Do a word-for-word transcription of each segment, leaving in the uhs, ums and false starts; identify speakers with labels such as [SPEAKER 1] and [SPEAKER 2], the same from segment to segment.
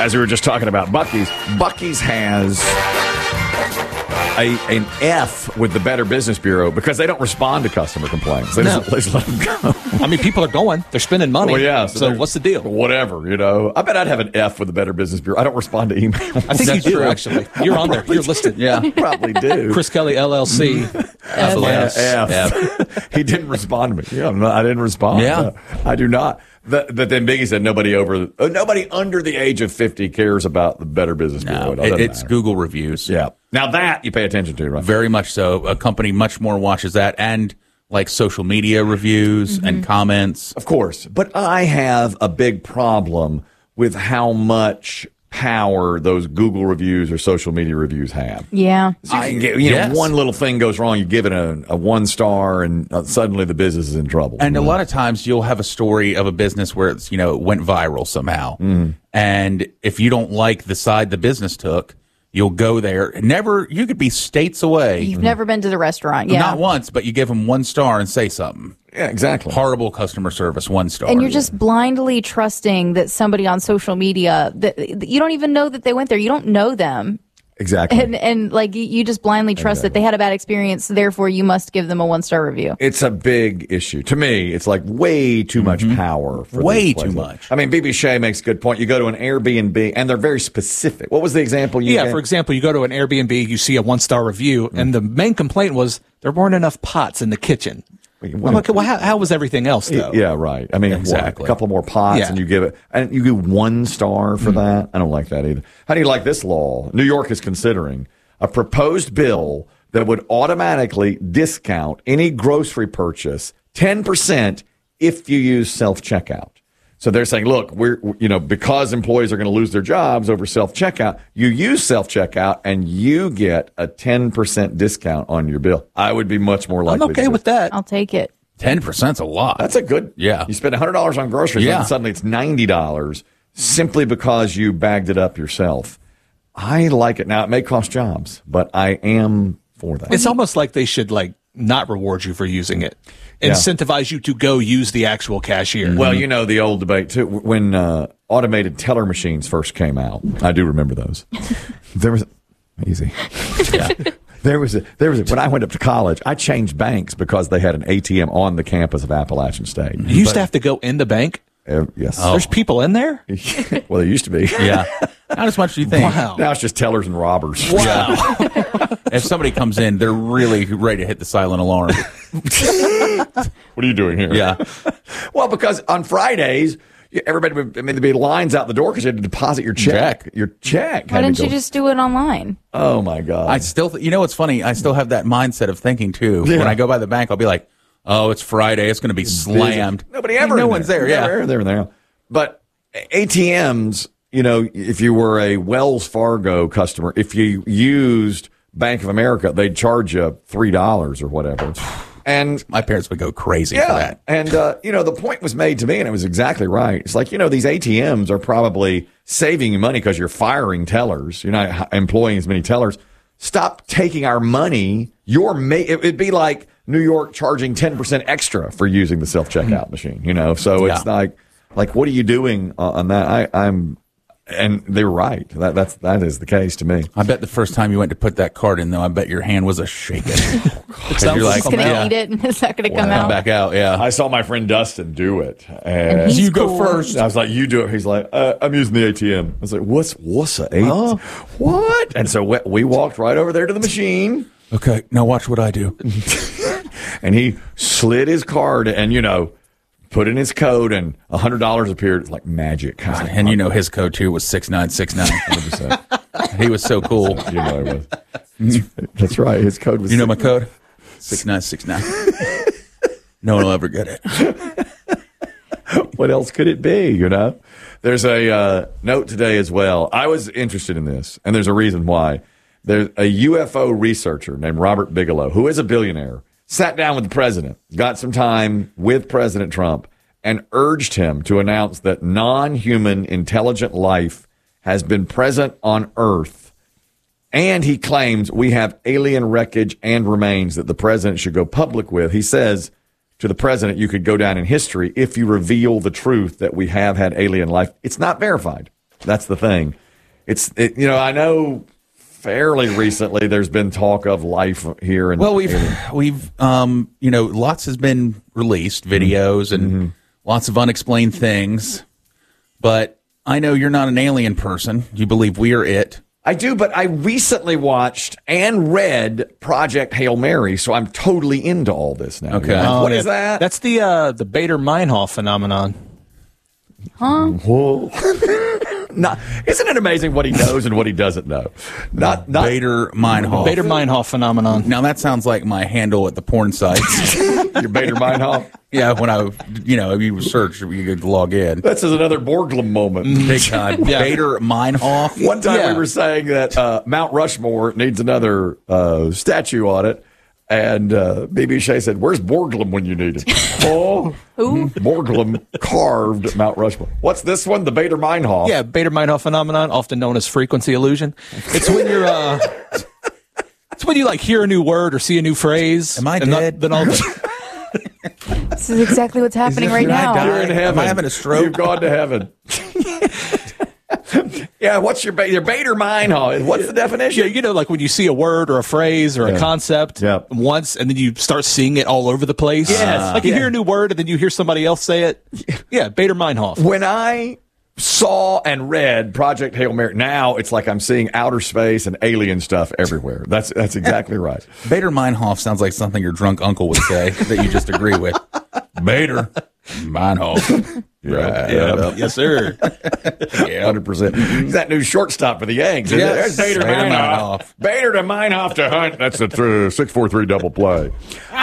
[SPEAKER 1] as we were just talking about Buc-ee's, Buc-ee's has a, an F with the Better Business Bureau because they don't respond to customer complaints. They,
[SPEAKER 2] No.
[SPEAKER 1] just, they just let them go.
[SPEAKER 2] I mean, people are going. They're spending money.
[SPEAKER 1] Well, yeah.
[SPEAKER 2] So,
[SPEAKER 1] they're-
[SPEAKER 2] what's the deal?
[SPEAKER 1] Whatever, you know. I bet I'd have an F with the Better Business Bureau. I don't respond to emails.
[SPEAKER 2] I think you
[SPEAKER 3] That's
[SPEAKER 2] do,
[SPEAKER 3] true.
[SPEAKER 2] actually. You're on there. You're listed.
[SPEAKER 3] Yeah.
[SPEAKER 1] I probably do.
[SPEAKER 2] Chris Kelly, L L C.
[SPEAKER 1] Yeah,
[SPEAKER 2] F.
[SPEAKER 1] F. He didn't respond to me. Yeah, no, I didn't respond.
[SPEAKER 3] Yeah.
[SPEAKER 1] No, I do not. But, but then Biggie said nobody over, uh, nobody under the age of fifty cares about the Better Business Bureau.
[SPEAKER 3] No,
[SPEAKER 1] It
[SPEAKER 3] it,
[SPEAKER 1] doesn't
[SPEAKER 3] it's
[SPEAKER 1] matter.
[SPEAKER 3] Google reviews.
[SPEAKER 1] Yeah. Now that you pay attention to, right?
[SPEAKER 3] Very much so. A company much more watches that, and like social media reviews and comments.
[SPEAKER 1] Of course. But I have a big problem with how much power those Google reviews or social media reviews have.
[SPEAKER 4] Yeah.
[SPEAKER 1] So you can get, you
[SPEAKER 3] yes.
[SPEAKER 1] know, one little thing goes wrong, you give it a, a one star, and uh, suddenly the business is in trouble.
[SPEAKER 3] And a lot of times you'll have a story of a business where it's, you know, it went viral somehow. And if you don't like the side the business took, you'll go there. Never, you could be states away.
[SPEAKER 4] You've never been to the restaurant. Yeah.
[SPEAKER 3] Not once, but you give them one star and say something.
[SPEAKER 1] Yeah, exactly.
[SPEAKER 3] Horrible customer service, one star.
[SPEAKER 4] And you're just blindly trusting that somebody on social media that that you don't even know that they went there. You don't know them.
[SPEAKER 1] Exactly.
[SPEAKER 4] And and like you- you just blindly trust that they had a bad experience, therefore you must give them a one star review.
[SPEAKER 1] It's a big issue. To me, it's like way too much power. For
[SPEAKER 3] Way
[SPEAKER 1] these
[SPEAKER 3] too
[SPEAKER 1] places.
[SPEAKER 3] much.
[SPEAKER 1] I mean, B B Shea makes a good point. You go to an Airbnb, and they're very specific. What was the example you
[SPEAKER 2] Yeah,
[SPEAKER 1] gave?
[SPEAKER 2] for example, you go to an Airbnb, you see a one-star review, and the main complaint was there weren't enough pots in the kitchen. Well, okay, well, how, how was everything else, though?
[SPEAKER 1] Yeah, right. I mean, what,
[SPEAKER 3] Exactly.
[SPEAKER 1] a couple more pots,
[SPEAKER 2] Yeah.
[SPEAKER 1] and you give it, and you give one star for that. I don't like that either. How do you like this law? New York is considering a proposed bill that would automatically discount any grocery purchase ten percent if you use self-checkout. So they're saying, look, we're, you know, because employees are going to lose their jobs over self-checkout, you use self-checkout and you get a ten percent discount on your bill. I would be much more
[SPEAKER 2] I'm
[SPEAKER 1] likely
[SPEAKER 2] okay
[SPEAKER 1] to
[SPEAKER 2] with that.
[SPEAKER 4] I'll take it.
[SPEAKER 3] ten percent's a lot.
[SPEAKER 1] That's a good.
[SPEAKER 3] Yeah.
[SPEAKER 1] You spend one hundred dollars on groceries,
[SPEAKER 3] Yeah.
[SPEAKER 1] and suddenly it's ninety dollars simply because you bagged it up yourself. I like it. Now, it may cost jobs, but I am for that.
[SPEAKER 2] It's almost like they should like not reward you for using it,
[SPEAKER 1] Yeah.
[SPEAKER 2] incentivize you to go use the actual cashier.
[SPEAKER 1] Well, you know the old debate too. When uh, automated teller machines first came out, I do remember those. There was easy.
[SPEAKER 3] Yeah.
[SPEAKER 1] There was a, there was a, when I went up to college, I changed banks because they had an A T M on the campus of Appalachian State.
[SPEAKER 2] you used to have to go in the bank.
[SPEAKER 1] Uh, yes.
[SPEAKER 2] There's people in there.
[SPEAKER 1] Well, there used to be.
[SPEAKER 3] Yeah. Not as much as you think.
[SPEAKER 2] Wow.
[SPEAKER 1] Now it's just tellers and robbers.
[SPEAKER 3] Wow. If somebody comes in, they're really ready to hit the silent alarm.
[SPEAKER 1] What are you doing here?
[SPEAKER 3] Yeah.
[SPEAKER 1] Well, because on Fridays, everybody, would- I mean, there'd be lines out the door because you had to deposit your check.
[SPEAKER 3] Check.
[SPEAKER 1] Your check.
[SPEAKER 4] Why
[SPEAKER 1] had to
[SPEAKER 4] didn't you
[SPEAKER 1] go-
[SPEAKER 4] just do it online?
[SPEAKER 1] Oh my God!
[SPEAKER 3] I still, th- you know what's funny? I still have that mindset of thinking too.
[SPEAKER 1] Yeah.
[SPEAKER 3] When I go by the bank, I'll be like, oh, it's Friday. It's going to be slammed.
[SPEAKER 1] Nobody ever.
[SPEAKER 3] No
[SPEAKER 1] in
[SPEAKER 3] one's there.
[SPEAKER 1] Never,
[SPEAKER 3] Yeah.
[SPEAKER 1] They're there. But A T Ms, you know, if you were a Wells Fargo customer, if you used Bank of America, they'd charge you three dollars or whatever. And
[SPEAKER 3] My parents would go crazy for
[SPEAKER 1] yeah,
[SPEAKER 3] that.
[SPEAKER 1] and uh, you know, the point was made to me, and it was exactly right. It's like, you know, these A T Ms are probably saving you money because you're firing tellers. You're not h- employing as many tellers. Stop taking our money. You're ma- it, it'd be like New York charging ten percent extra for using the self checkout machine. You know, so it's
[SPEAKER 3] Yeah.
[SPEAKER 1] like, like, what are you doing uh, on that? I, I'm, and they were right. That that's that is the case to me.
[SPEAKER 3] I bet the first time you went to put that card in, though, I bet your hand was a shaking.
[SPEAKER 2] Sounds
[SPEAKER 3] you're like,
[SPEAKER 4] He's gonna
[SPEAKER 3] yeah.
[SPEAKER 4] eat it and it's not gonna come
[SPEAKER 3] Come
[SPEAKER 4] out.
[SPEAKER 3] back out. Yeah.
[SPEAKER 1] I saw my friend Dustin do it, and,
[SPEAKER 4] he's
[SPEAKER 3] you go
[SPEAKER 4] cool.
[SPEAKER 3] first.
[SPEAKER 1] I was like, "You do it." He's like, uh, "I'm using the A T M." I was like, "What's what's a A T M?
[SPEAKER 3] Oh.
[SPEAKER 1] What?" And so we, we walked right over there to the machine,
[SPEAKER 3] Okay, now watch what I do.
[SPEAKER 1] and he slid his card, and you know, put in his code, and a hundred dollars appeared. It's like magic. I was like,
[SPEAKER 3] And you know his code too was six nine six nine.
[SPEAKER 1] one hundred percent.
[SPEAKER 3] He was so cool.
[SPEAKER 1] You know it was. That's right. His code was.
[SPEAKER 3] You know my code? six nine six nine. No one will ever get it.
[SPEAKER 1] What else could it be? You know, there's a uh, note today as well. I was interested in this, and there's a reason why. There's a U F O researcher named Robert Bigelow, who is a billionaire, sat down with the president, got some time with President Trump, and urged him to announce that non-human intelligent life has been present on Earth. And he claims we have alien wreckage and remains that the president should go public with. He says to the president, you could go down in history if you reveal the truth that we have had alien life. It's not verified. That's the thing. It's it, you know I know fairly recently there's been talk of life here. And
[SPEAKER 3] well, we've we've um, you know lots has been released, videos and mm-hmm. lots of unexplained things. But I know you're not an alien person. You believe we are it.
[SPEAKER 1] I do, but I recently watched and read Project Hail Mary, so I'm totally into all this now.
[SPEAKER 3] Okay.
[SPEAKER 2] Oh,
[SPEAKER 1] what
[SPEAKER 2] yeah.
[SPEAKER 1] is that?
[SPEAKER 2] That's the uh, the Bader-Meinhof phenomenon.
[SPEAKER 4] Huh?
[SPEAKER 1] Whoa. Not, isn't it amazing what he knows and what he doesn't know? Not, not
[SPEAKER 3] Bader-Meinhof.
[SPEAKER 2] Bader-Meinhof phenomenon.
[SPEAKER 3] Now that sounds like my handle at the porn sites.
[SPEAKER 1] Your Bader-Meinhof.
[SPEAKER 3] Yeah, when I, you know, you search, you could log in.
[SPEAKER 1] This is another Borglum moment.
[SPEAKER 3] Big time.
[SPEAKER 2] Yeah.
[SPEAKER 3] Bader-Meinhof.
[SPEAKER 1] One time
[SPEAKER 2] Yeah.
[SPEAKER 1] we were saying that uh, Mount Rushmore needs another uh, statue on it. And uh, B B Shea said, "Where's Borglum when you need him?" Oh,
[SPEAKER 4] Who?
[SPEAKER 1] Borglum carved Mount Rushmore. What's this one? The Bader-Meinhof.
[SPEAKER 2] Yeah, Bader-Meinhof phenomenon, often known as frequency illusion. It's when you're, uh, it's when you like hear a new word or see a new phrase.
[SPEAKER 3] Am I
[SPEAKER 2] and
[SPEAKER 3] dead?
[SPEAKER 2] Not, then all the,
[SPEAKER 4] This is exactly what's happening right
[SPEAKER 3] Did I
[SPEAKER 4] now.
[SPEAKER 3] die?
[SPEAKER 1] You're in heaven.
[SPEAKER 3] Am I having a stroke?
[SPEAKER 1] You've gone to heaven. Yeah, what's your ba- your Bader-Meinhof? What's the definition?
[SPEAKER 2] yeah, you know, like when you see a word or a phrase or
[SPEAKER 1] Yeah.
[SPEAKER 2] a concept
[SPEAKER 1] Yep.
[SPEAKER 2] once, and then you start seeing it all over the place.
[SPEAKER 1] Yes.
[SPEAKER 2] like you
[SPEAKER 1] Yeah.
[SPEAKER 2] hear a new word, and then you hear somebody else say it. Yeah, Bader-Meinhof.
[SPEAKER 1] When I saw and read Project Hail Mary, now it's like I'm seeing outer space and alien stuff everywhere. That's that's exactly right.
[SPEAKER 3] Bader-Meinhof sounds like something your drunk uncle would say that you just agree with. Bader-Meinhof.
[SPEAKER 1] Yeah,
[SPEAKER 3] Yeah.
[SPEAKER 2] Yes, sir.
[SPEAKER 3] Yeah.
[SPEAKER 1] Hundred percent. That new shortstop for the Yanks. isn't it?
[SPEAKER 3] Yes.
[SPEAKER 1] There's Bader
[SPEAKER 3] Bader-Meinhof.
[SPEAKER 1] Meinhof. Bader to Meinhof to Hunt. That's a th- six four three double play.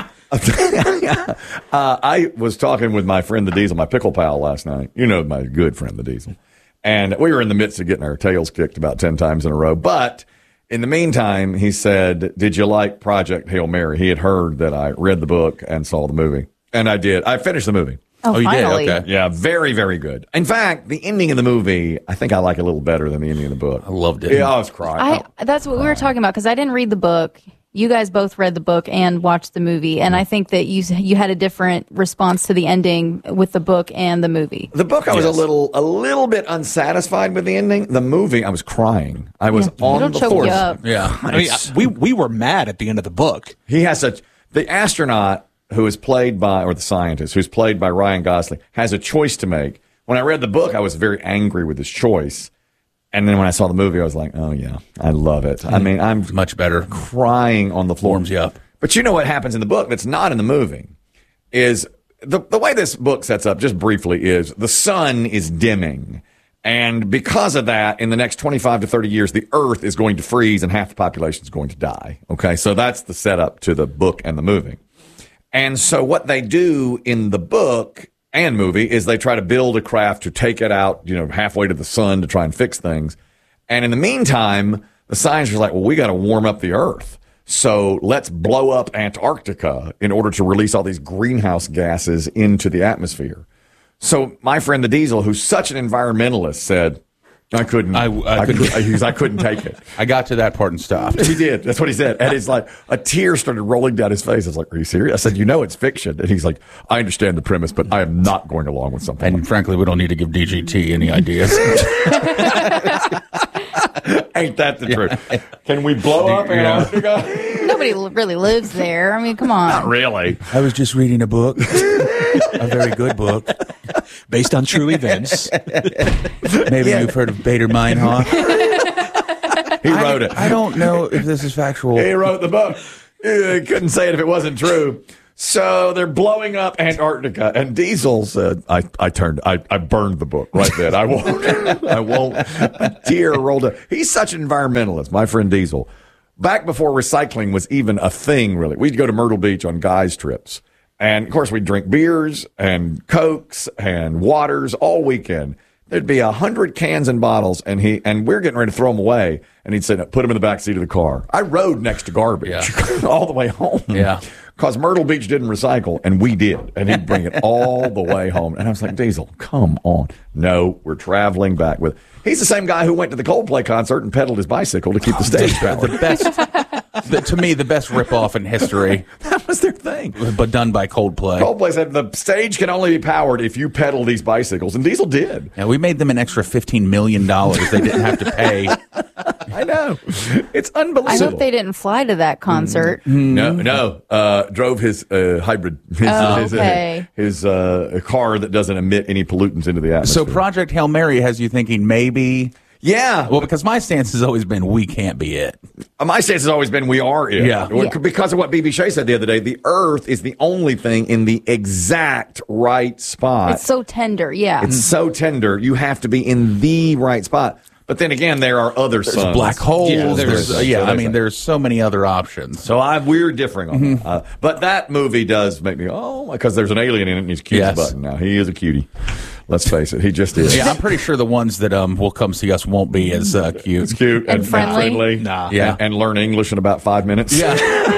[SPEAKER 1] uh, I was talking with my friend the Diesel, my pickle pal, last night. You know my good friend the Diesel, and we were in the midst of getting our tails kicked about ten times in a row. But in the meantime, he said, "Did you like Project Hail Mary?" He had heard that I read the book and saw the movie, and I did. I finished the movie.
[SPEAKER 4] Oh,
[SPEAKER 3] Oh, you did?
[SPEAKER 4] finally.
[SPEAKER 3] Okay.
[SPEAKER 1] Yeah, very, very good. In fact, the ending of the movie, I think I like a little better than the ending of the book.
[SPEAKER 3] I loved it.
[SPEAKER 1] Yeah, I was crying.
[SPEAKER 4] I, that's what we were talking about because I didn't read the book. You guys both read the book and watched the movie, and I think that you you had a different response to the ending with the book and the movie.
[SPEAKER 1] The book, I was
[SPEAKER 3] Yes.
[SPEAKER 1] a little, a little bit unsatisfied with the ending. The movie, I was crying. I was
[SPEAKER 4] Yeah.
[SPEAKER 1] on
[SPEAKER 4] It'll
[SPEAKER 1] the
[SPEAKER 4] choke
[SPEAKER 1] floor.
[SPEAKER 4] you up.
[SPEAKER 3] Yeah.
[SPEAKER 2] I mean, I- we we were mad at the end of the book.
[SPEAKER 1] He has such the astronaut who is played by, or the scientist who's played by Ryan Gosling, has a choice to make. When I read the book, I was very angry with his choice, and then when I saw the movie, I was like, "Oh yeah, I love it." I mean, I'm
[SPEAKER 3] Much better.
[SPEAKER 1] crying on the floor.
[SPEAKER 3] Warms you up.
[SPEAKER 1] But you know what happens in the book that's not in the movie is the the way this book sets up, just briefly, is the sun is dimming. And because of that, in the next twenty-five to thirty years, the earth is going to freeze and half the population is going to die. Okay. So that's the setup to the book and the movie. And so what they do in the book and movie is they try to build a craft to take it out, you know, halfway to the sun to try and fix things. And in the meantime, the scientists are like, well, we got to warm up the earth. So let's blow up Antarctica in order to release all these greenhouse gases into the atmosphere. So my friend the Diesel, who's such an environmentalist, said, I couldn't,
[SPEAKER 3] I- I couldn't-
[SPEAKER 1] could- he was, I couldn't take it.
[SPEAKER 3] I got to that part and stopped.
[SPEAKER 1] He did. That's what he said. And it's like a tear started rolling down his face. I was like, are you serious? I said, you know, it's fiction. And he's like, I understand the premise, but I am not going along with something.
[SPEAKER 3] And frankly, we don't need to give D G T any ideas.
[SPEAKER 1] Ain't that the truth? Can we blow up
[SPEAKER 3] You know?
[SPEAKER 1] Antarctica?
[SPEAKER 4] Nobody l- really lives there. I mean, come
[SPEAKER 1] Not
[SPEAKER 4] on.
[SPEAKER 1] really.
[SPEAKER 3] I was just reading a book, a very good book.
[SPEAKER 2] Based on true events.
[SPEAKER 3] Maybe you've heard of Bader-Meinhof.
[SPEAKER 1] He wrote it.
[SPEAKER 3] I don't know if this is factual.
[SPEAKER 1] He wrote the book. He couldn't say it if it wasn't true. So they're blowing up Antarctica, and Diesel said, "I, I turned, I, I burned the book right then. I won't, I won't." A tear rolled up. He's such an environmentalist, my friend Diesel. Back before recycling was even a thing, really, we'd go to Myrtle Beach on guys' trips, and of course we'd drink beers and Cokes and waters all weekend. There'd be a hundred cans and bottles, and he and we're getting ready to throw them away, and he'd say, "No, put them in the back seat of the car." I rode next to garbage
[SPEAKER 3] Yeah.
[SPEAKER 1] all the way home.
[SPEAKER 3] Yeah.
[SPEAKER 1] Because Myrtle Beach didn't recycle, and we did. And he'd bring it all the way home. And I was like, Diesel, come on. No, we're traveling back with. He's the same guy who went to the Coldplay concert and pedaled his bicycle to keep the stage powered.
[SPEAKER 3] The best, The, to me, the best ripoff in history,
[SPEAKER 1] That was their thing.
[SPEAKER 3] but done by Coldplay.
[SPEAKER 1] Coldplay said the stage can only be powered if you pedal these bicycles, and Diesel did.
[SPEAKER 3] Yeah, we made them an extra fifteen million dollars they didn't have to pay.
[SPEAKER 1] I know. It's
[SPEAKER 4] I
[SPEAKER 1] unbelievable.
[SPEAKER 4] hope they didn't fly to that concert.
[SPEAKER 1] No, no. Uh, drove his uh, hybrid, his,
[SPEAKER 4] Oh,
[SPEAKER 1] his, uh,
[SPEAKER 4] okay.
[SPEAKER 1] his uh, car that doesn't emit any pollutants into the
[SPEAKER 3] So
[SPEAKER 1] atmosphere.
[SPEAKER 3] Project Hail Mary has you thinking maybe.
[SPEAKER 1] yeah.
[SPEAKER 3] Well, because my stance has always been we can't be it.
[SPEAKER 1] My stance has always been we are it.
[SPEAKER 3] Yeah.
[SPEAKER 1] Well,
[SPEAKER 4] Yeah.
[SPEAKER 1] Because of what B B Shea said the other day, the Earth is the only thing in the exact right spot.
[SPEAKER 4] It's so tender, yeah.
[SPEAKER 1] It's so tender. You have to be in the right spot. But then again, there are other
[SPEAKER 3] There's
[SPEAKER 1] suns.
[SPEAKER 3] black holes.
[SPEAKER 1] Yeah,
[SPEAKER 3] there's,
[SPEAKER 1] there's-
[SPEAKER 3] yeah,
[SPEAKER 1] so
[SPEAKER 3] I
[SPEAKER 1] there's
[SPEAKER 3] mean,
[SPEAKER 1] that.
[SPEAKER 3] there's so many other options.
[SPEAKER 1] So I we're differing on that. Uh, but that movie does make me oh because there's an alien in it and he's cute as
[SPEAKER 3] Yes.
[SPEAKER 1] a button. Now he is a cutie. Let's face it, he just is.
[SPEAKER 3] Yeah, I'm pretty sure the ones that um will come see us won't be as uh, cute.
[SPEAKER 1] It's cute and,
[SPEAKER 4] And friendly.
[SPEAKER 1] Nah.
[SPEAKER 3] Yeah.
[SPEAKER 1] And, and learn English in about five minutes.
[SPEAKER 3] Yeah.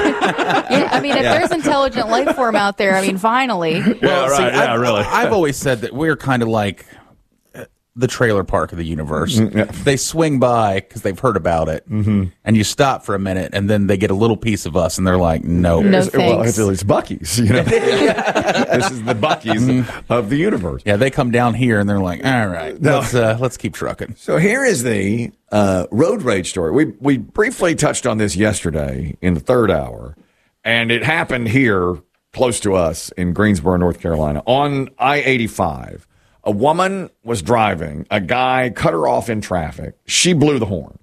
[SPEAKER 4] Yeah, I mean, if there's intelligent life form out there, I mean, finally.
[SPEAKER 1] Yeah, right.
[SPEAKER 3] See,
[SPEAKER 1] yeah,
[SPEAKER 3] I've,
[SPEAKER 1] really.
[SPEAKER 3] I've always said that we're kind of like uh, the trailer park of the universe.
[SPEAKER 1] yeah.
[SPEAKER 3] They swing by because they've heard about it, mm-hmm. and you stop for a minute, and then they get a little piece of us, and they're like, "No,
[SPEAKER 4] No.
[SPEAKER 1] Well,
[SPEAKER 4] thanks.
[SPEAKER 1] it's, it's Buc-ee's. You know, this is the Buc-ee's of the universe.
[SPEAKER 3] yeah." They come down here, and they're like, "All right,
[SPEAKER 1] No.
[SPEAKER 3] let's uh, let's keep trucking."
[SPEAKER 1] So here is the uh, road rage story. We we briefly touched on this yesterday in the third hour, and it happened here close to us in Greensboro, North Carolina, on I eighty-five. A woman was driving. A guy cut her off in traffic. She blew the horn.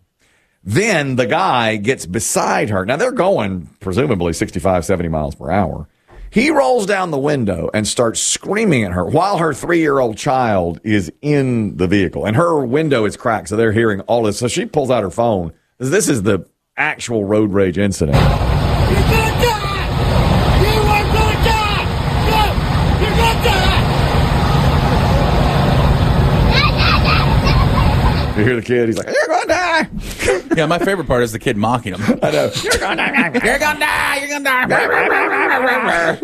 [SPEAKER 1] Then the guy gets beside her. Now they're going presumably sixty-five, seventy miles per hour. He rolls down the window and starts screaming at her while her three-year-old child is in the vehicle. And her window is cracked, so they're hearing all this. So she pulls out her phone. This is the actual road rage incident.
[SPEAKER 5] You're gonna die! You are gonna die! No! You're gonna die!
[SPEAKER 1] You hear the kid? He's like, "You're going to die."
[SPEAKER 3] Yeah, my favorite part is the kid mocking him.
[SPEAKER 1] I know. You're going to die.
[SPEAKER 3] You're gonna die. You're gonna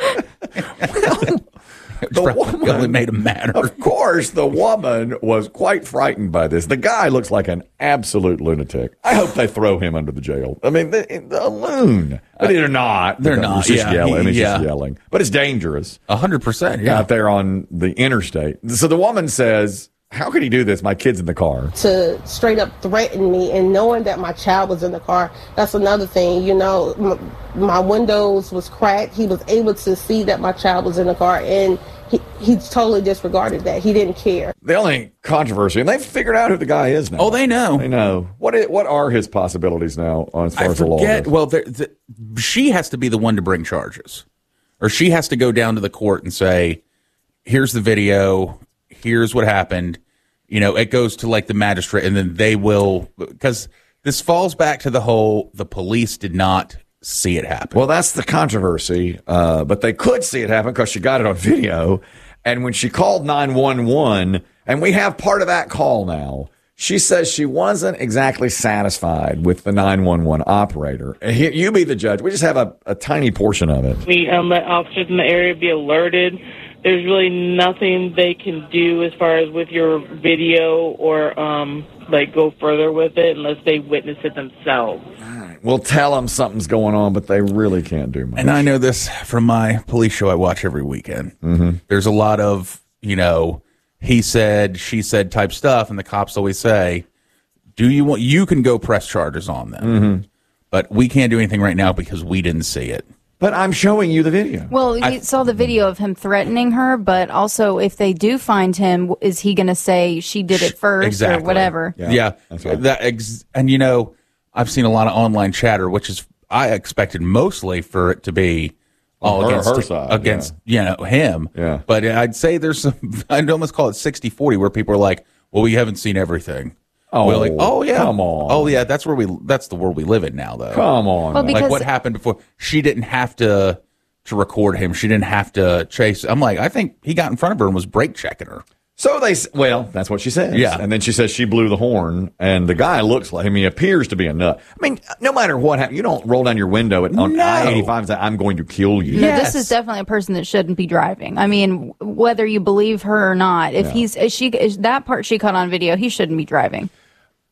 [SPEAKER 3] die.
[SPEAKER 1] The woman-
[SPEAKER 3] only made him madder.
[SPEAKER 1] Of course, the woman was quite frightened by this. The guy looks like an absolute lunatic. I hope they throw him under the jail. I mean, the, the loon. But they're not.
[SPEAKER 3] They're
[SPEAKER 1] He's
[SPEAKER 3] not,
[SPEAKER 1] just
[SPEAKER 3] yeah.
[SPEAKER 1] yelling. He's
[SPEAKER 3] Yeah.
[SPEAKER 1] just yelling. But it's dangerous
[SPEAKER 3] A hundred percent. Yeah.
[SPEAKER 1] out there on the interstate. So the woman says, "How could he do this? My kid's in the car."
[SPEAKER 6] To straight up threaten me, and knowing that my child was in the car, that's another thing. You know, m- my windows was cracked. He was able to see that my child was in the car, and he, he totally disregarded that. He didn't care.
[SPEAKER 1] The only controversy, and they've figured out who the guy is now.
[SPEAKER 3] Oh, they know.
[SPEAKER 1] They know. What is, what are his possibilities now on as far
[SPEAKER 3] I
[SPEAKER 1] as the law
[SPEAKER 3] forget.
[SPEAKER 1] goes?
[SPEAKER 3] Well, there, the, she has to be the one to bring charges, or she has to go down to the court and say, "Here's the video. Here's what happened." You know, it goes to like the magistrate, and then they will, because this falls back to the whole the police did not see it happen.
[SPEAKER 1] Well, that's the controversy, uh, but they could see it happen because she got it on video. And when she called nine one one, and we have part of that call now, she says she wasn't exactly satisfied with the nine one one operator. And here, you be the judge. We just have a, a tiny portion of it.
[SPEAKER 7] We um, let officers in the area be alerted. There's really nothing they can do as far as with your video or um, like go further with it unless they witness it themselves.
[SPEAKER 1] We'll tell them something's going on, but they really can't do much.
[SPEAKER 3] And I know this from my police show I watch every weekend. Mm-hmm. There's a lot of, you know, he said, she said type stuff, and the cops always say, do you want, you can go press charges on them, mm-hmm. but we can't do anything right now because we didn't see it.
[SPEAKER 1] But I'm showing you the video.
[SPEAKER 4] Well, you
[SPEAKER 3] I-
[SPEAKER 4] saw the video of him threatening her, but also if they do find him, is he going to say she did it first
[SPEAKER 3] Exactly.
[SPEAKER 4] or whatever?
[SPEAKER 1] Yeah,
[SPEAKER 3] Yeah,
[SPEAKER 1] that's right.
[SPEAKER 3] that ex- and you know, I've seen a lot of online chatter, which is I expected mostly for it to be all
[SPEAKER 1] her-
[SPEAKER 3] against
[SPEAKER 1] her side,
[SPEAKER 3] against you know him.
[SPEAKER 1] Yeah.
[SPEAKER 3] But I'd say there's some. I'd almost call it sixty forty, where people are like, "Well, we haven't seen everything."
[SPEAKER 1] Oh,
[SPEAKER 3] We're like, oh yeah,
[SPEAKER 1] come on.
[SPEAKER 3] Oh yeah, that's where we. That's the world we live in now, though.
[SPEAKER 1] Come on.
[SPEAKER 4] Well,
[SPEAKER 1] man.
[SPEAKER 3] Like
[SPEAKER 4] because-
[SPEAKER 3] what happened before? She didn't have to to record him. She didn't have to chase. I'm like, I think he got in front of her and was brake checking her.
[SPEAKER 1] So they, s- well, that's what she says.
[SPEAKER 3] Yeah.
[SPEAKER 1] And then she says she blew the horn, and the guy looks like, I mean, he appears to be a nut. I mean, no matter what happens, you don't roll down your window at, on
[SPEAKER 3] No.
[SPEAKER 1] I eighty-five and say, I'm going to kill you.
[SPEAKER 4] No,
[SPEAKER 3] Yes.
[SPEAKER 4] this is definitely a person that shouldn't be driving. I mean, whether you believe her or not, if he's if she if that part she caught on video, he shouldn't be driving.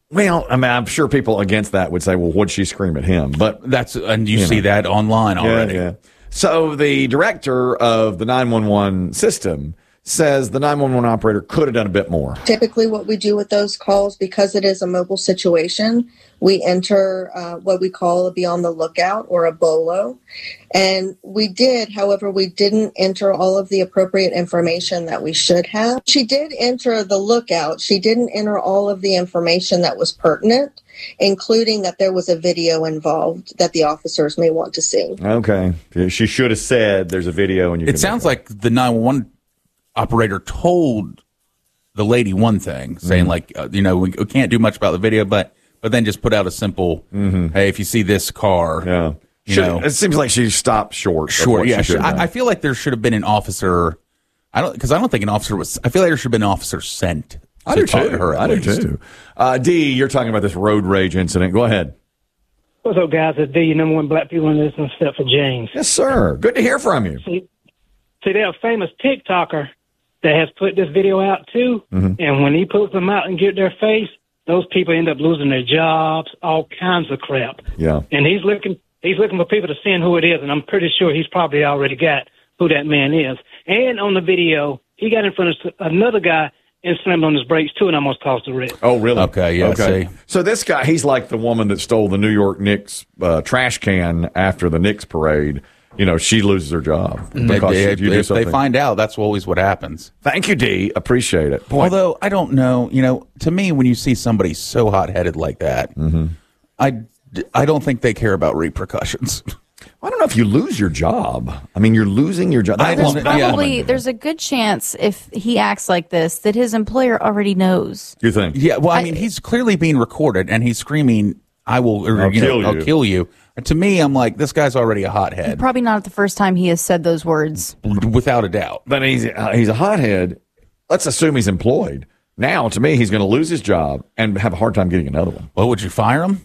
[SPEAKER 1] Well, I mean, I'm sure people against that would say, well, what'd she scream at him? But
[SPEAKER 3] That's and you,
[SPEAKER 1] You
[SPEAKER 3] see
[SPEAKER 1] know.
[SPEAKER 3] that online already.
[SPEAKER 1] Yeah, yeah. So the director of the nine one one system says the nine one one operator could have done a bit more.
[SPEAKER 8] Typically what we do with those calls, because it is a mobile situation, we enter uh, what we call a be on the lookout or a B O L O. And we did, however, we didn't enter all of the appropriate information that we should have. She did enter the lookout. She didn't enter all of the information that was pertinent, including that there was a video involved that the officers may want to see.
[SPEAKER 1] Okay. She should have said there's a video and you
[SPEAKER 3] It
[SPEAKER 1] can
[SPEAKER 3] sounds
[SPEAKER 1] look
[SPEAKER 3] like the nine one one operator told the lady one thing, saying
[SPEAKER 1] Mm-hmm.
[SPEAKER 3] like, uh, you know, we, we can't do much about the video, but but then just put out a simple, hey, if you see this car,
[SPEAKER 1] it. Yeah.
[SPEAKER 3] you
[SPEAKER 1] Should-
[SPEAKER 3] know,
[SPEAKER 1] it seems like she stopped short. of
[SPEAKER 3] sure,
[SPEAKER 1] what
[SPEAKER 3] yeah.
[SPEAKER 1] she should
[SPEAKER 3] Sure.
[SPEAKER 1] have
[SPEAKER 3] I,
[SPEAKER 1] done.
[SPEAKER 3] I feel like there should have been an officer. I don't because I don't think an officer was. I feel like there should have been an officer sent.
[SPEAKER 1] I
[SPEAKER 3] to
[SPEAKER 1] do
[SPEAKER 3] talk
[SPEAKER 1] too.
[SPEAKER 3] to her at
[SPEAKER 1] I do
[SPEAKER 3] least.
[SPEAKER 1] too. Uh, D, you're talking about this road rage incident. Go ahead.
[SPEAKER 9] What's up, guys? It's D, number one black people in this, except for James.
[SPEAKER 1] Yes, sir. Good to hear from you.
[SPEAKER 9] See, see, there's a famous TikToker that has put this video out too,
[SPEAKER 1] Mm-hmm.
[SPEAKER 9] and when he puts them out and get their face, those people end up losing their jobs, all kinds of crap.
[SPEAKER 1] Yeah.
[SPEAKER 9] And he's looking, he's looking for people to send who it is, and I'm pretty sure he's probably already got who that man is. And on the video, he got in front of another guy and slammed on his brakes too, and almost caused a wreck.
[SPEAKER 1] Oh, really?
[SPEAKER 3] Okay, yeah, see.
[SPEAKER 1] So this guy, he's like the woman that stole the New York Knicks uh, trash can after the Knicks parade. You know, she loses her job
[SPEAKER 3] They,
[SPEAKER 1] because
[SPEAKER 3] they,
[SPEAKER 1] you do
[SPEAKER 3] if they
[SPEAKER 1] something.
[SPEAKER 3] find out, that's always what happens.
[SPEAKER 1] Thank you, D. Appreciate it. Boy,
[SPEAKER 3] Although I don't know, you know, to me, when you see somebody so hot headed like that,
[SPEAKER 1] Mm-hmm.
[SPEAKER 3] I, I don't think they care about repercussions.
[SPEAKER 1] I don't know if you lose your job. I mean, you're losing your job.
[SPEAKER 3] I
[SPEAKER 1] That
[SPEAKER 3] don't-
[SPEAKER 1] woman-
[SPEAKER 3] yeah.
[SPEAKER 1] that
[SPEAKER 4] Probably,
[SPEAKER 1] woman-
[SPEAKER 4] there's a good chance if he acts like this that his employer already knows.
[SPEAKER 1] You think?
[SPEAKER 3] Yeah, well, I,
[SPEAKER 4] I-
[SPEAKER 3] mean, he's clearly being recorded, and he's screaming, "I will, or,
[SPEAKER 1] I'll
[SPEAKER 3] you know,
[SPEAKER 1] kill you."
[SPEAKER 3] I'll kill you." To me, I'm like, this guy's already a hothead,
[SPEAKER 4] Probably not the first time he has said those words.
[SPEAKER 3] without a doubt.
[SPEAKER 1] Then he's uh, he's a hothead. Let's assume he's employed. Now, to me, he's going to lose his job and have a hard time getting another one.
[SPEAKER 3] Well, would you fire him?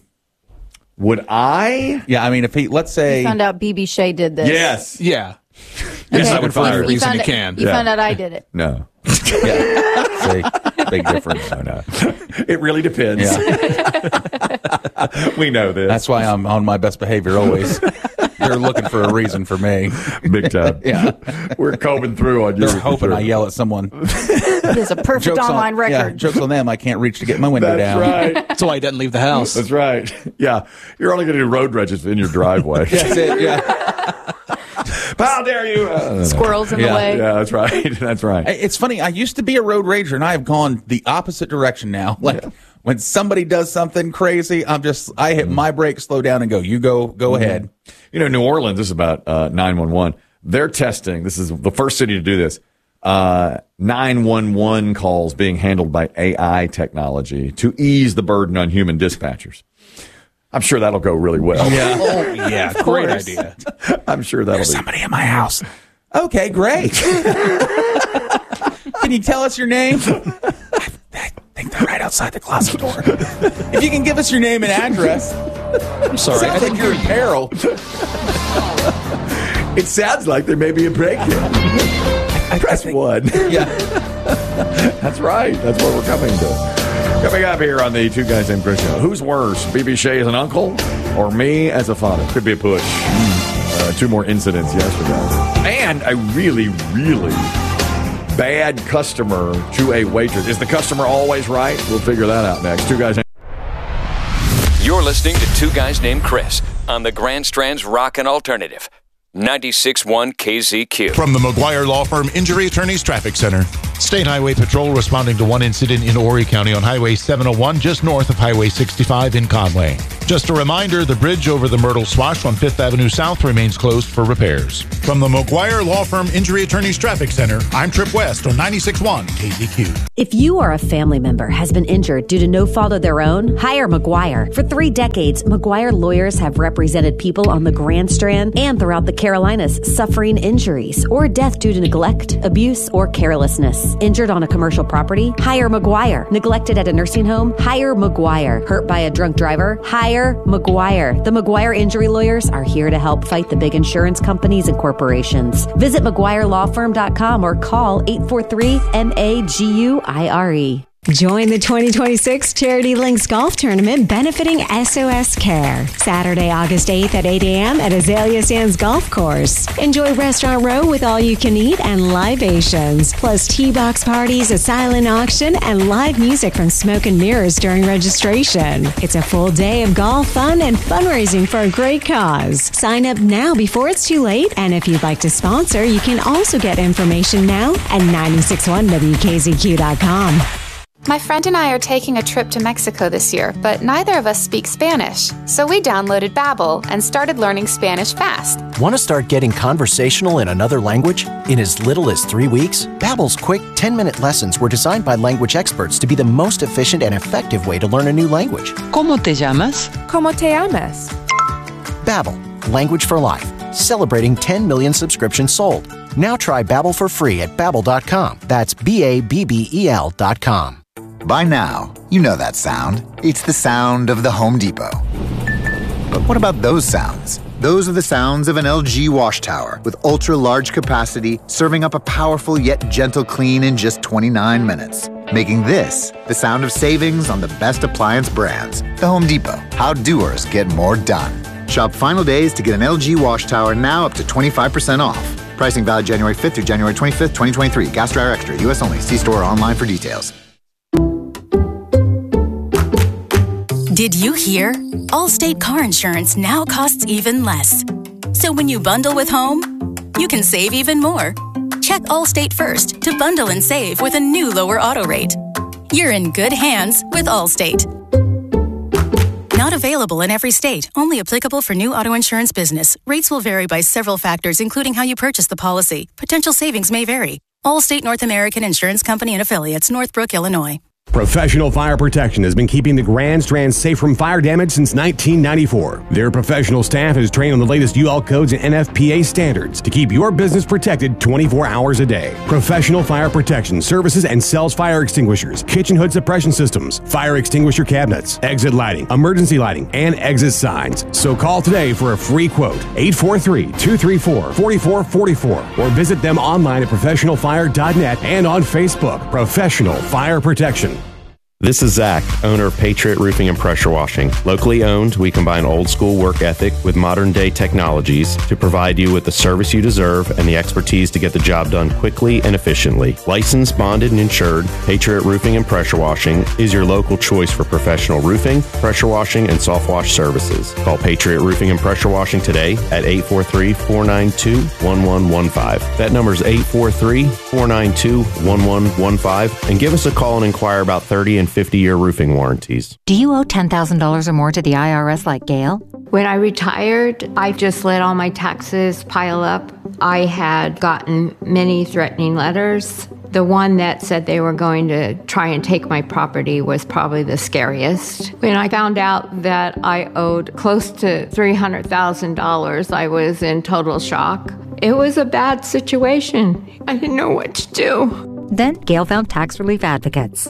[SPEAKER 1] Would I?
[SPEAKER 3] Yeah, I mean, if he, let's say,
[SPEAKER 4] You found out B B Shea did this.
[SPEAKER 1] Yes.
[SPEAKER 2] Yeah.
[SPEAKER 1] Yes,
[SPEAKER 4] Okay.
[SPEAKER 1] I would fire
[SPEAKER 2] every
[SPEAKER 1] him.
[SPEAKER 2] reason
[SPEAKER 4] found
[SPEAKER 2] you
[SPEAKER 4] out-
[SPEAKER 2] can.
[SPEAKER 4] You
[SPEAKER 1] Yeah.
[SPEAKER 4] found out I did it.
[SPEAKER 1] No.
[SPEAKER 3] yeah, see, big difference.
[SPEAKER 1] No, no. It really depends.
[SPEAKER 3] Yeah,
[SPEAKER 1] We know this.
[SPEAKER 3] that's why I'm on my best behavior always. They're looking for a reason for me.
[SPEAKER 1] big time.
[SPEAKER 3] Yeah.
[SPEAKER 1] We're combing through on you.
[SPEAKER 3] They're hoping I yell at someone.
[SPEAKER 4] He has a perfect
[SPEAKER 3] Jokes
[SPEAKER 4] online
[SPEAKER 3] on, yeah,
[SPEAKER 4] record.
[SPEAKER 3] jokes on them. I can't reach to get my window
[SPEAKER 1] That's
[SPEAKER 3] down.
[SPEAKER 1] right.
[SPEAKER 2] That's why he doesn't leave the house.
[SPEAKER 1] That's right. Yeah. You're only going to do road rages in your driveway.
[SPEAKER 3] That's it. Yeah.
[SPEAKER 1] How dare you? Uh,
[SPEAKER 4] Squirrels in
[SPEAKER 3] Yeah.
[SPEAKER 4] the way.
[SPEAKER 1] yeah, that's right. That's right.
[SPEAKER 3] It's funny. I used to be a road rager, and I have gone the opposite direction now. Like when somebody does something crazy, I'm just I hit my brake, slow down, and go. You go, go ahead.
[SPEAKER 1] You know, New Orleans, this is about uh, nine one one. They're testing, this is the first city to do this, uh, nine one one calls being handled by A I technology to ease the burden on human dispatchers. I'm sure that'll go really well.
[SPEAKER 3] Yeah. Oh, yeah. Great
[SPEAKER 4] course.
[SPEAKER 3] idea.
[SPEAKER 1] I'm sure that'll be.
[SPEAKER 3] Somebody in my house. Okay, great. Can you tell us your name? I, I think they're right outside the closet door. If you can give us your name and address.
[SPEAKER 2] I'm sorry.
[SPEAKER 3] Sounds
[SPEAKER 2] I think
[SPEAKER 3] like you're in peril.
[SPEAKER 1] It sounds like there may be a break here. Press one.
[SPEAKER 3] Yeah.
[SPEAKER 1] That's right. That's what we're coming to. Coming up here on the Two Guys Named Chris show. Who's worse, B B Shea as an uncle or me as a father? Could be a push. Uh, two more incidents yesterday. And a really, really bad customer to a waitress. Is the customer always right? We'll figure that out next. Two Guys Named
[SPEAKER 10] You're listening to Two Guys Named Chris on the Grand Strand's Rockin' Alternative. ninety-six point one K Z Q.
[SPEAKER 11] From the McGuire Law Firm Injury Attorneys Traffic Center. State Highway Patrol responding to one incident in Horry County on Highway seven oh one, just north of Highway sixty-five in Conway. Just a reminder, the bridge over the Myrtle Swash on Fifth Avenue South remains closed for repairs. From the McGuire Law Firm Injury Attorneys Traffic Center, I'm Trip West on ninety-six point one K Z Q.
[SPEAKER 12] If you or a family member has been injured due to no fault of their own, hire McGuire. For three decades, McGuire lawyers have represented people on the Grand Strand and throughout the Carolinas suffering injuries or death due to neglect, abuse, or carelessness. Injured on a commercial property? Hire McGuire. Neglected at a nursing home? Hire McGuire. Hurt by a drunk driver? Hire McGuire. The McGuire injury lawyers are here to help fight the big insurance companies and corporations. Visit McGuire Law Firm dot com or call eight four three M A G U I R E.
[SPEAKER 13] Join the twenty twenty-six Charity Links Golf Tournament benefiting S O S Care. Saturday, August eighth at eight a.m. at Azalea Sands Golf Course. Enjoy Restaurant Row with all you can eat and libations, plus tee box parties, a silent auction, and live music from Smoke and Mirrors during registration. It's a full day of golf fun and fundraising for a great cause. Sign up now before it's too late, and if you'd like to sponsor, you can also get information now at nine six one W K Z Q dot com.
[SPEAKER 14] My friend and I are taking a trip to Mexico this year, but neither of us speak Spanish. So we downloaded Babbel and started learning Spanish fast.
[SPEAKER 15] Want to start getting conversational in another language? In as little as three weeks, Babbel's quick ten-minute lessons were designed by language experts to be the most efficient and effective way to learn a new language.
[SPEAKER 16] ¿Cómo te llamas?
[SPEAKER 17] ¿Cómo te llamas?
[SPEAKER 15] Babbel, language for life. Celebrating ten million subscriptions sold. Now try Babbel for free at babbel dot com. That's B A B B E L dot com.
[SPEAKER 18] By now, you know that sound. It's the sound of the Home Depot. But what about those sounds? Those are the sounds of an L G wash tower with ultra-large capacity, serving up a powerful yet gentle clean in just twenty-nine minutes. Making this the sound of savings on the best appliance brands. The Home Depot. How doers get more done. Shop final days to get an L G wash tower now up to twenty-five percent off. Pricing valid January fifth through January twenty-fifth, twenty twenty-three. Gas Dryer Extra. U S only. See store or online for details.
[SPEAKER 19] Did you hear? Allstate car insurance now costs even less. So when you bundle with home, you can save even more. Check Allstate first to bundle and save with a new lower auto rate. You're in good hands with Allstate. Not available in every state. Only applicable for new auto insurance business. Rates will vary by several factors, including how you purchase the policy. Potential savings may vary. Allstate North American Insurance Company and Affiliates, Northbrook, Illinois.
[SPEAKER 20] Professional Fire Protection has been keeping the Grand Strand safe from fire damage since nineteen ninety-four. Their professional staff is trained on the latest U L codes and N F P A standards to keep your business protected twenty-four hours a day. Professional Fire Protection services and sells fire extinguishers, kitchen hood suppression systems, fire extinguisher cabinets, exit lighting, emergency lighting, and exit signs. So call today for a free quote, eight four three, two three four, four four four four, or visit them online at professional fire dot net and on Facebook. Professional Fire Protection.
[SPEAKER 21] This is Zach, owner of Patriot Roofing and Pressure Washing. Locally owned, we combine old school work ethic with modern day technologies to provide you with the service you deserve and the expertise to get the job done quickly and efficiently. Licensed, bonded, and insured, Patriot Roofing and Pressure Washing is your local choice for professional roofing, pressure washing, and soft wash services. Call Patriot Roofing and Pressure Washing today at eight four three, four nine two, one one one five. That number is eight four three, four nine two, one one one five, and give us a call and inquire about thirty and fifty-year roofing warranties.
[SPEAKER 22] Do you owe ten thousand dollars or more to the I R S like Gail?
[SPEAKER 23] When I retired, I just let all my taxes pile up. I had gotten many threatening letters. The one that said they were going to try and take my property was probably the scariest. When I found out that I owed close to three hundred thousand dollars, I was in total shock. It was a bad situation. I didn't know what to do.
[SPEAKER 22] Then Gail found tax relief advocates.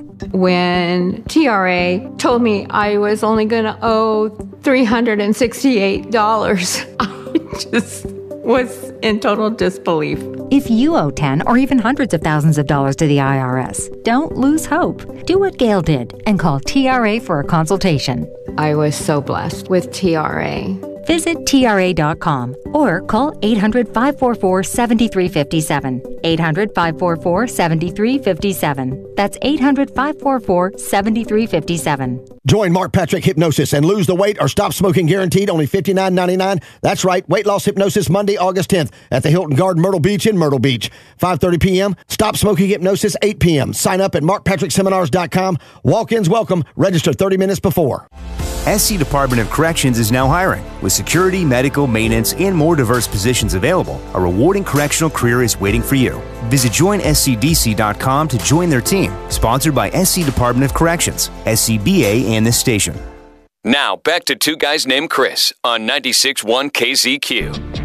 [SPEAKER 23] When T R A told me I was only going to owe three hundred sixty-eight dollars, I just was in total disbelief.
[SPEAKER 22] If you owe ten or even hundreds of thousands of dollars to the I R S, don't lose hope. Do what Gail did and call T R A for a consultation.
[SPEAKER 23] I was so blessed with T R A.
[SPEAKER 22] Visit T R A dot com or call eight hundred, five four four, seven three five seven. eight hundred, five four four, seven three five seven. That's eight hundred, five four four, seven three five seven.
[SPEAKER 24] Join Mark Patrick Hypnosis and lose the weight or stop smoking guaranteed, only fifty-nine ninety-nine. That's right, weight loss hypnosis Monday, August tenth at the Hilton Garden Myrtle Beach in Myrtle Beach. five thirty p.m. Stop smoking hypnosis, eight p.m. Sign up at mark patrick seminars dot com. Walk-ins welcome. Register thirty minutes before.
[SPEAKER 25] S C Department of Corrections is now hiring. With security, medical, maintenance, and more diverse positions available, a rewarding correctional career is waiting for you. Visit join S C D C dot com to join their team. Sponsored by S C Department of Corrections, S C B A, and this station.
[SPEAKER 10] Now, back to Two Guys Named Chris on ninety-six point one K Z Q.